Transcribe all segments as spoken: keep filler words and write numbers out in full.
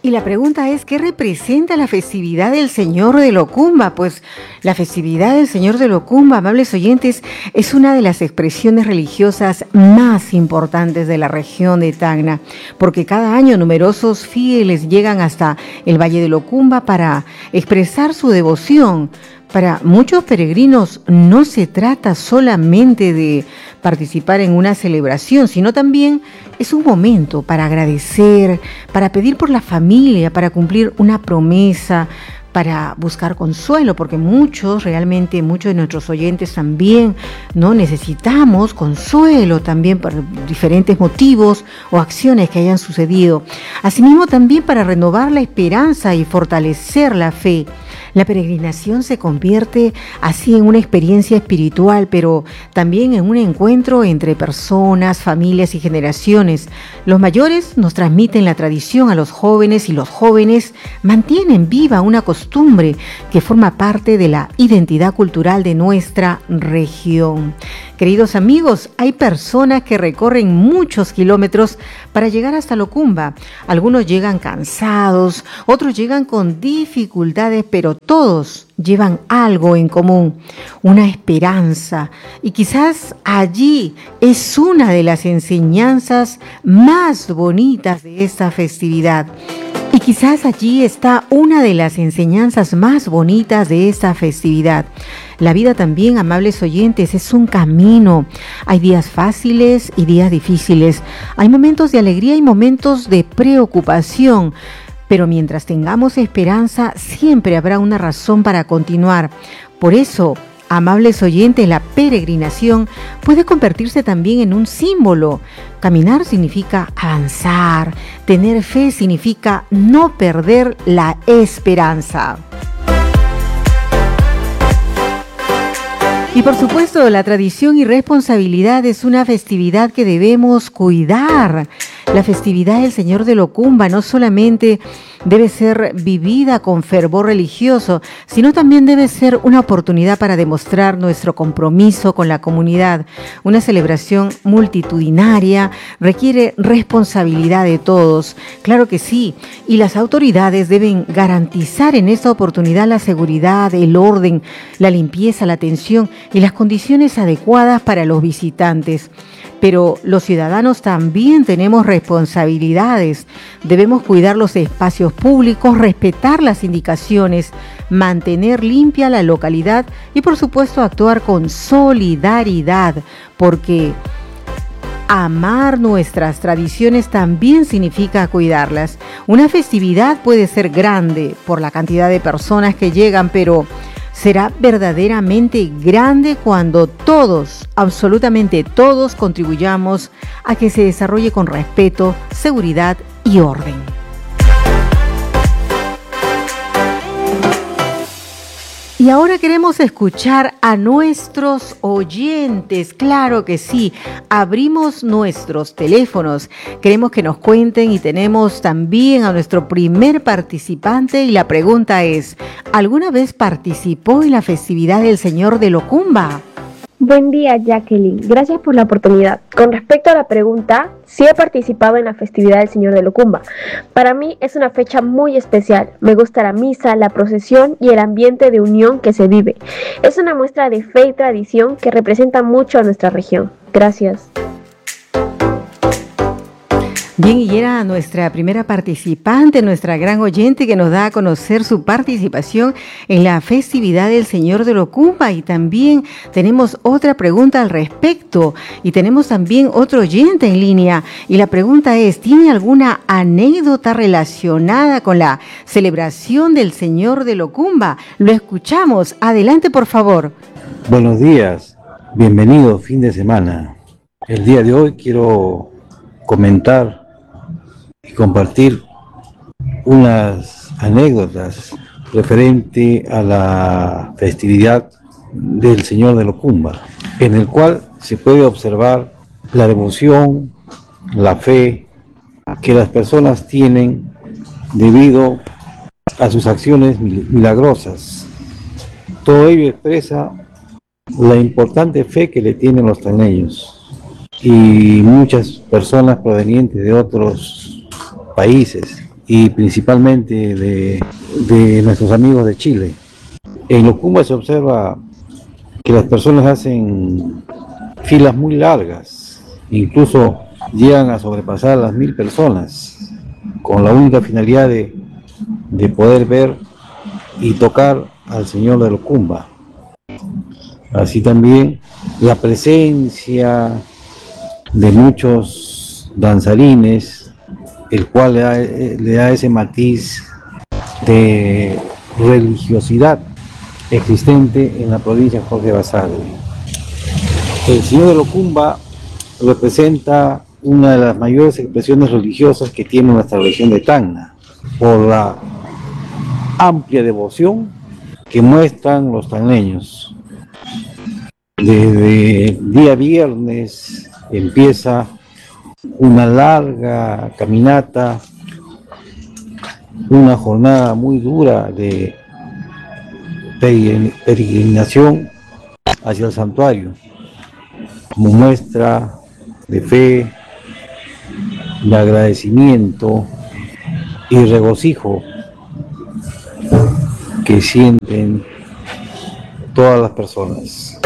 Y la pregunta es, ¿qué representa la festividad del Señor de Locumba? Pues la festividad del Señor de Locumba, amables oyentes, es una de las expresiones religiosas más importantes de la región de Tacna, porque cada año numerosos fieles llegan hasta el Valle de Locumba para expresar su devoción. Para muchos peregrinos no se trata solamente de participar en una celebración, sino también es un momento para agradecer, para pedir por la familia, para cumplir una promesa, para buscar consuelo, porque muchos, realmente muchos de nuestros oyentes también, ¿no? Necesitamos consuelo también por diferentes motivos o acciones que hayan sucedido. Asimismo también para renovar la esperanza y fortalecer la fe. La peregrinación se convierte así en una experiencia espiritual, pero también en un encuentro entre personas, familias y generaciones. Los mayores nos transmiten la tradición a los jóvenes y los jóvenes mantienen viva una costumbre que forma parte de la identidad cultural de nuestra región. Queridos amigos, hay personas que recorren muchos kilómetros para llegar hasta Locumba. Algunos llegan cansados, otros llegan con dificultades, pero todos llevan algo en común, una esperanza. Y quizás allí es una de las enseñanzas más bonitas de esta festividad. Y quizás allí está una de las enseñanzas más bonitas de esta festividad. La vida también, amables oyentes, es un camino. Hay días fáciles y días difíciles. Hay momentos de alegría y momentos de preocupación. Pero mientras tengamos esperanza, siempre habrá una razón para continuar. Por eso, amables oyentes, la peregrinación puede convertirse también en un símbolo. Caminar significa avanzar. Tener fe significa no perder la esperanza. Y por supuesto, la tradición y responsabilidad es una festividad que debemos cuidar. La festividad del Señor de Locumba no solamente debe ser vivida con fervor religioso, sino también debe ser una oportunidad para demostrar nuestro compromiso con la comunidad. Una celebración multitudinaria requiere responsabilidad de todos, claro que sí, y las autoridades deben garantizar en esta oportunidad la seguridad, el orden, la limpieza, la atención y las condiciones adecuadas para los visitantes. Pero los ciudadanos también tenemos responsabilidades. Debemos cuidar los espacios públicos, respetar las indicaciones, mantener limpia la localidad y, por supuesto, actuar con solidaridad, porque amar nuestras tradiciones también significa cuidarlas. Una festividad puede ser grande por la cantidad de personas que llegan, pero será verdaderamente grande cuando todos, absolutamente todos, contribuyamos a que se desarrolle con respeto, seguridad y orden. Y ahora queremos escuchar a nuestros oyentes, claro que sí, abrimos nuestros teléfonos, queremos que nos cuenten y tenemos también a nuestro primer participante y la pregunta es, ¿alguna vez participó en la festividad del Señor de Locumba? Buen día, Jacqueline. Gracias por la oportunidad. Con respecto a la pregunta, sí he participado en la festividad del Señor de Locumba. Para mí es una fecha muy especial. Me gusta la misa, la procesión y el ambiente de unión que se vive. Es una muestra de fe y tradición que representa mucho a nuestra región. Gracias. Bien, y era nuestra primera participante, nuestra gran oyente que nos da a conocer su participación en la festividad del Señor de Locumba. Y también tenemos otra pregunta al respecto y tenemos también otro oyente en línea. Y la pregunta es, ¿tiene alguna anécdota relacionada con la celebración del Señor de Locumba? Lo escuchamos. Adelante, por favor. Buenos días, bienvenido fin de semana. El día de hoy quiero comentar y compartir unas anécdotas referente a la festividad del Señor de Locumba, en el cual se puede observar la devoción, la fe que las personas tienen debido a sus acciones milagrosas. Todo ello expresa la importante fe que le tienen los taneños y muchas personas provenientes de otros países y principalmente de, de nuestros amigos de Chile. En Locumba se observa que las personas hacen filas muy largas, incluso llegan a sobrepasar las mil personas, con la única finalidad de, de poder ver y tocar al Señor de Locumba. Así también la presencia de muchos danzarines, el cual le da, le da ese matiz de religiosidad existente en la provincia de Jorge Basadre. El Señor de Locumba representa una de las mayores expresiones religiosas que tiene nuestra región de Tacna, por la amplia devoción que muestran los tacneños. Desde día viernes empieza una larga caminata, una jornada muy dura de peregrinación hacia el santuario, como muestra de fe, de agradecimiento y regocijo que sienten todas las personas.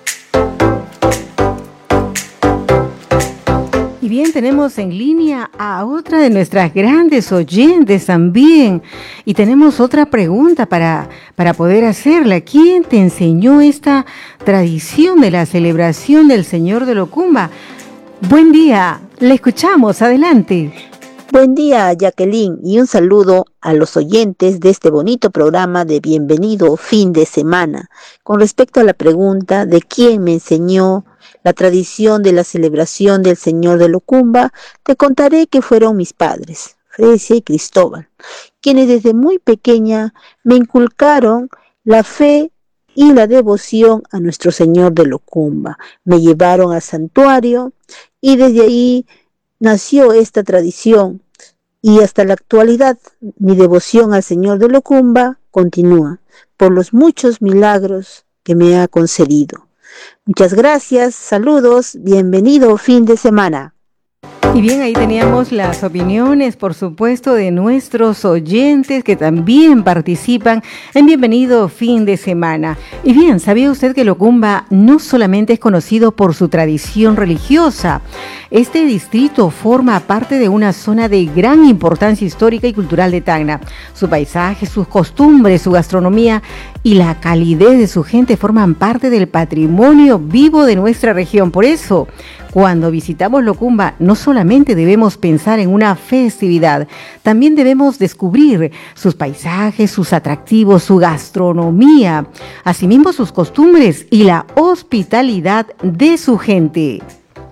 Y bien, tenemos en línea a otra de nuestras grandes oyentes también. Y tenemos otra pregunta para, para poder hacerla. ¿Quién te enseñó esta tradición de la celebración del Señor de Locumba? Buen día, le escuchamos, adelante. Buen día, Jacqueline, y un saludo a los oyentes de este bonito programa de Bienvenido Fin de Semana. Con respecto a la pregunta de quién me enseñó la tradición de la celebración del Señor de Locumba, te contaré que fueron mis padres, Frecia y Cristóbal, quienes desde muy pequeña me inculcaron la fe y la devoción a nuestro Señor de Locumba. Me llevaron al santuario y desde ahí nació esta tradición, y hasta la actualidad mi devoción al Señor de Locumba continúa por los muchos milagros que me ha concedido. Muchas gracias, saludos, bienvenido fin de semana. Y bien, ahí teníamos las opiniones, por supuesto, de nuestros oyentes que también participan en Bienvenido Fin de Semana. Y bien, ¿sabía usted que Locumba no solamente es conocido por su tradición religiosa? Este distrito forma parte de una zona de gran importancia histórica y cultural de Tacna. Su paisaje, sus costumbres, su gastronomía y la calidez de su gente forman parte del patrimonio vivo de nuestra región. Por eso, cuando visitamos Locumba, no solamente debemos pensar en una festividad, también debemos descubrir sus paisajes, sus atractivos, su gastronomía, asimismo sus costumbres y la hospitalidad de su gente.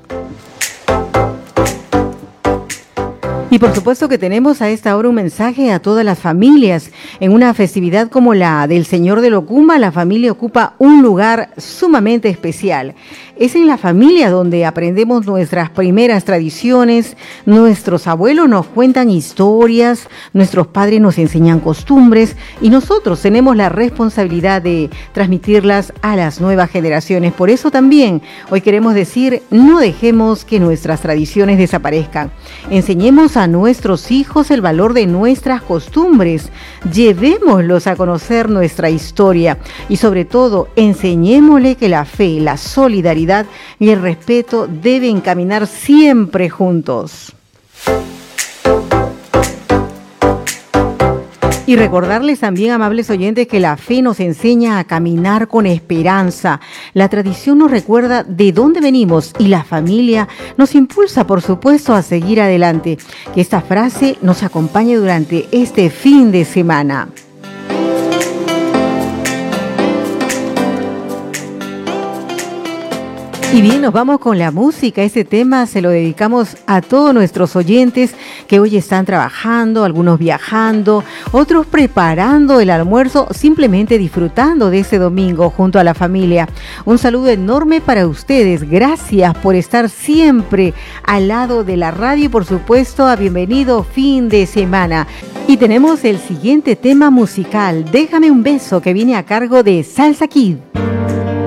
Y por supuesto que tenemos a esta hora un mensaje a todas las familias. En una festividad como la del Señor de Locumba, la familia ocupa un lugar sumamente especial. Es en la familia donde aprendemos nuestras primeras tradiciones, nuestros abuelos nos cuentan historias, nuestros padres nos enseñan costumbres y nosotros tenemos la responsabilidad de transmitirlas a las nuevas generaciones. Por eso también hoy queremos decir, no dejemos que nuestras tradiciones desaparezcan. Enseñemos a nuestros hijos el valor de nuestras costumbres, llevémoslos a conocer nuestra historia y sobre todo enseñémosle que la fe, la solidaridad y el respeto deben caminar siempre juntos. Y recordarles también, amables oyentes, que la fe nos enseña a caminar con esperanza. La tradición nos recuerda de dónde venimos y la familia nos impulsa, por supuesto, a seguir adelante. Que esta frase nos acompañe durante este fin de semana. Y bien, nos vamos con la música. Este tema se lo dedicamos a todos nuestros oyentes que hoy están trabajando, algunos viajando, otros preparando el almuerzo, simplemente disfrutando de este domingo junto a la familia. Un saludo enorme para ustedes. Gracias por estar siempre al lado de la radio y por supuesto a Bienvenido Fin de Semana. Y tenemos el siguiente tema musical, Déjame un beso, que viene a cargo de Salsa Kid.